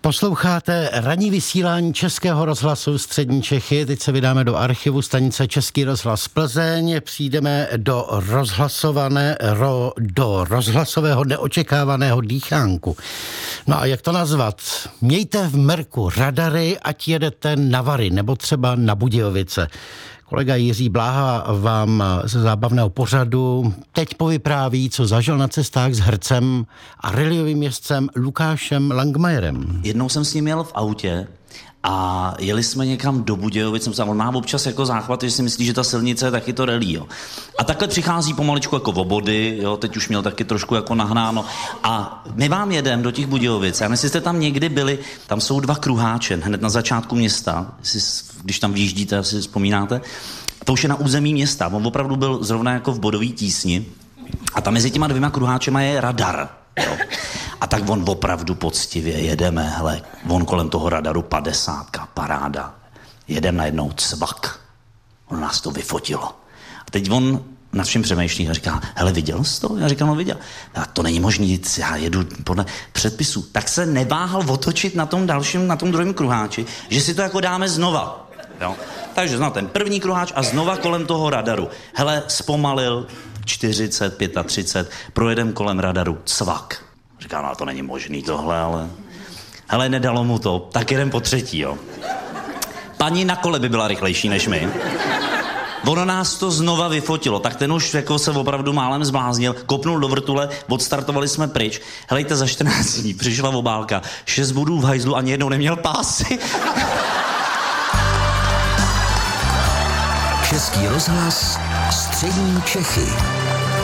Posloucháte ranní vysílání Českého rozhlasu Střední Čechy. Teď se vydáme do archivu stanice Český rozhlas Plzeň. Přijdeme do rozhlasového neočekávaného dýchánku. No a jak to nazvat? Mějte v merku radary, ať jedete na Vary nebo třeba na Budějovice. Kolega Jiří Bláha vám ze zábavného pořadu teď povypráví, co zažil na cestách s hercem a reliovým jezdcem Lukášem Langmajerem. Jednou jsem s ním jel v autě a jeli jsme někam do Budějovic. On má občas jako záchvat, že si myslí, že ta silnice je taky to rally, jo. A takhle přichází pomaličku jako obody, jo, teď už měl taky trošku jako nahnáno. A my vám jedeme do těch Budějovic. Já myslím, že jste tam někdy byli, tam jsou dva kruháče hned na začátku města, když tam vyjíždíte, asi vzpomínáte. To už je na území města, on opravdu byl zrovna jako v bodový tísni. A tam mezi těma dvěma kruháčema je radar, jo. A tak on opravdu poctivě jedeme, hele, on kolem toho radaru 50, paráda. Jedeme najednou cvak. On nás to vyfotilo. A teď on nad všem přemýšlí a říká, hele, viděl jsi to? Já říkám, no viděl. A to není možný, já jedu podle předpisů. Tak se neváhal otočit na tom dalším, na tom druhém kruháči, že si to jako dáme znova. Jo? Takže znal ten první kruháč a znova kolem toho radaru. Hele, zpomalil 40, 35, projedem kolem radaru, cvak. Říká, no to není možný tohle, ale... Hele, nedalo mu to, tak jedem po třetí, jo. Paní na kole by byla rychlejší než my. Ono nás to znova vyfotilo, tak ten už jako se opravdu málem zbláznil, kopnul do vrtule, odstartovali jsme pryč. Helejte, za 14 dní přišla obálka, 6 bodů v hajzlu, ani jednou neměl pásy. Český rozhlas Střední Čechy.